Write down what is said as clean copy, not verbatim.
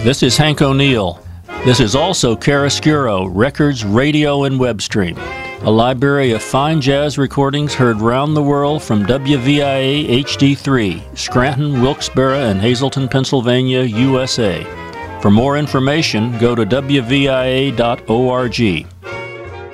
This is Hank O'Neill. This is also Chiaroscuro, Records, Radio, and Web Stream, a library of fine jazz recordings heard round the world from WVIA HD3, Scranton, Wilkes-Barre, and Hazleton, Pennsylvania, USA. For more information, go to WVIA.org.